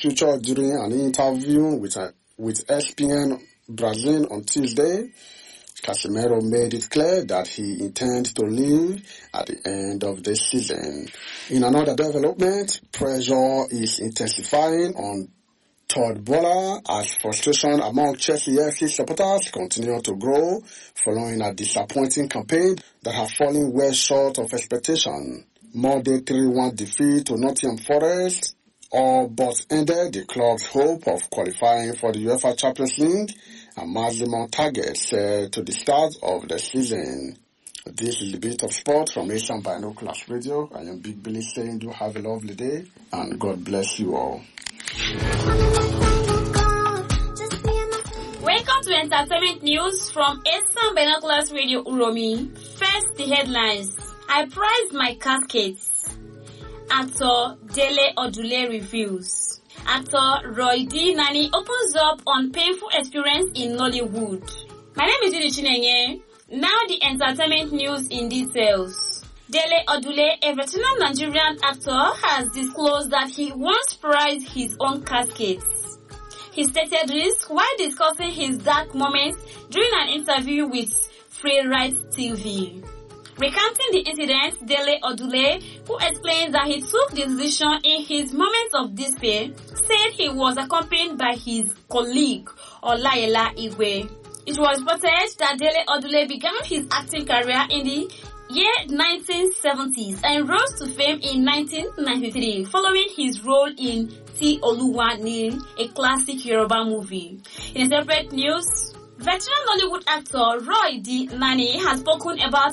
future during an interview with ESPN Brazil on Tuesday. Casemiro made it clear that he intends to leave at the end of the season. In another development, pressure is intensifying on Todd Boehly as frustration among Chelsea FC supporters continue to grow following a disappointing campaign that has fallen well short of expectation. Monday 3-1 defeat to Nottingham Forest all but ended the club's hope of qualifying for the UEFA Champions League, a maximum target set to the start of the season. This is the Bit of Sport from Asian Binoculars Radio. I am Big Billy saying do have a lovely day and God bless you all. Welcome to entertainment news from Asian Binoculars Radio Uromi. First, the headlines. I priced my caskets. Actor Dele Odule reveals. Actor Roy D. Nani opens up on painful experience in Nollywood. My name is Judy Chinenye. Now the entertainment news in details. Dele Odule, a veteran Nigerian actor, has disclosed that he once priced his own caskets. He stated this while discussing his dark moments during an interview with Freeride TV. Recounting the incident, Dele Odule, who explains that he took the decision in his moments of despair, said he was accompanied by his colleague, Olayela Igwe. It was reported that Dele Odule began his acting career in the year 1970s and rose to fame in 1993 following his role in Ti Oluwani, a classic Yoruba movie. In a separate news, veteran Nollywood actor Roy D. Nani has spoken about